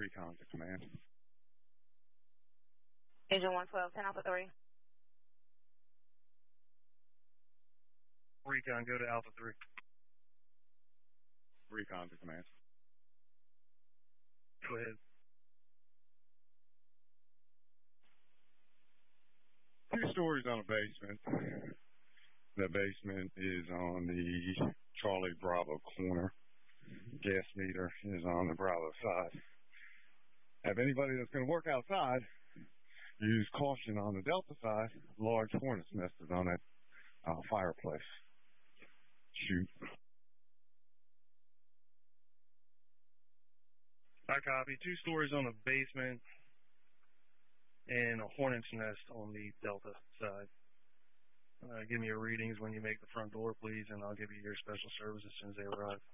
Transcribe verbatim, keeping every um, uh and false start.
Recon to command. Agent one twelve, ten Alpha three. Recon, go to Alpha three. Recon to command. Go ahead. Two stories on a basement. The basement is on the Charlie Bravo corner. Gas meter is on the Bravo side. Have anybody that's going to work outside use caution on the Delta side. Large hornet's nest is on that uh, fireplace. Shoot. I copy. Two stories on the basement and a hornet's nest on the Delta side. Uh, give me your readings when you make the front door, please, and I'll give you your special service as soon as they arrive.